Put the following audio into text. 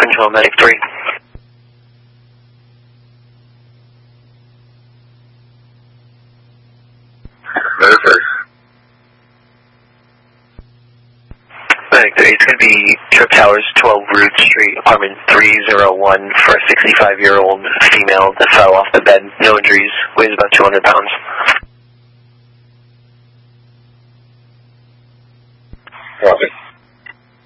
Control Medic 3. Medic 3, it's going to be Trip Towers, 12 Root Street, apartment 301 for a 65-year-old female that fell off the bed. No injuries, weighs about 200 pounds. Copy.